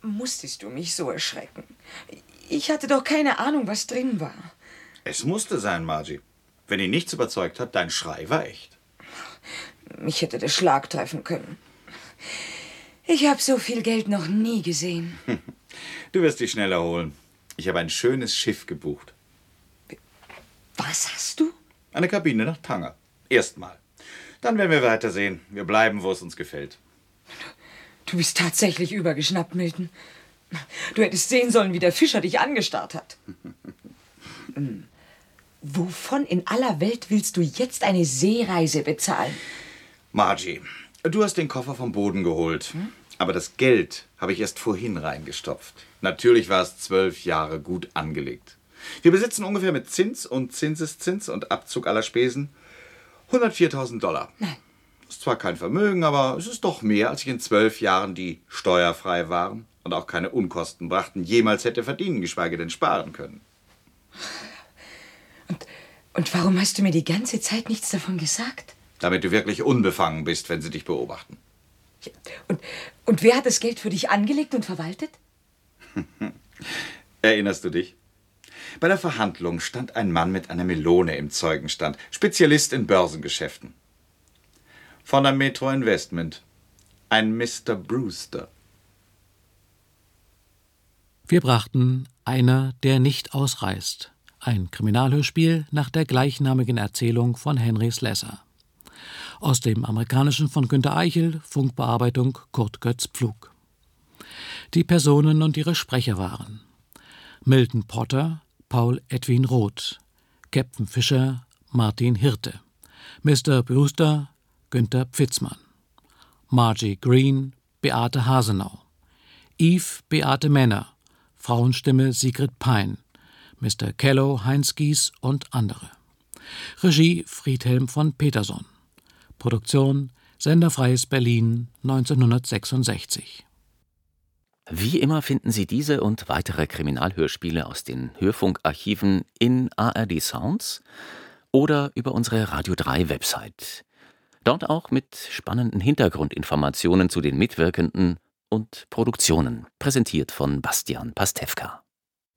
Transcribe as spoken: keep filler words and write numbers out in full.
Musstest du mich so erschrecken? Ich hatte doch keine Ahnung, was drin war. Es musste sein, Margie. Wenn ihn nichts überzeugt hat, dein Schrei war echt. Mich hätte der Schlag treffen können. Ich habe so viel Geld noch nie gesehen. Du wirst dich schnell erholen. Ich habe ein schönes Schiff gebucht. Was hast du? Eine Kabine nach Tanger. Erstmal. Dann werden wir weitersehen. Wir bleiben, wo es uns gefällt. Du bist tatsächlich übergeschnappt, Milton. Du hättest sehen sollen, wie der Fischer dich angestarrt hat. Wovon in aller Welt willst du jetzt eine Seereise bezahlen? Margie, du hast den Koffer vom Boden geholt. Hm? Aber das Geld habe ich erst vorhin reingestopft. Natürlich war es zwölf Jahre gut angelegt. Wir besitzen ungefähr mit Zins und Zinseszins und Abzug aller Spesen hundertviertausend Dollar. Nein. Ist zwar kein Vermögen, aber es ist doch mehr, als ich in zwölf Jahren, die steuerfrei waren und auch keine Unkosten brachten, jemals hätte verdienen, geschweige denn sparen können. Und, und warum hast du mir die ganze Zeit nichts davon gesagt? Damit du wirklich unbefangen bist, wenn sie dich beobachten. Ja, und, und wer hat das Geld für dich angelegt und verwaltet? Erinnerst du dich? Bei der Verhandlung stand ein Mann mit einer Melone im Zeugenstand, Spezialist in Börsengeschäften. Von der Metro Investment. Ein Mister Brewster. Wir brachten Einer, der nicht ausreist. Ein Kriminalhörspiel nach der gleichnamigen Erzählung von Henry Slessor. Aus dem Amerikanischen von Günter Eichel, Funkbearbeitung Kurt Götz Pflug. Die Personen und ihre Sprecher waren Milton Potter, Paul Edwin Roth, Captain Fischer, Martin Hirte, Mister Brewster, Günther Pfitzmann, Margie Green, Beate Hasenau, Eve Beate Männer, Frauenstimme Sigrid Pein, Mister Kellow, Heinz Gies und andere. Regie Friedhelm von Peterson. Produktion Senderfreies Berlin neunzehnhundertsechsundsechzig. Wie immer finden Sie diese und weitere Kriminalhörspiele aus den Hörfunkarchiven in A R D Sounds oder über unsere Radio drei Website. Dort auch mit spannenden Hintergrundinformationen zu den Mitwirkenden und Produktionen, präsentiert von Bastian Pastewka.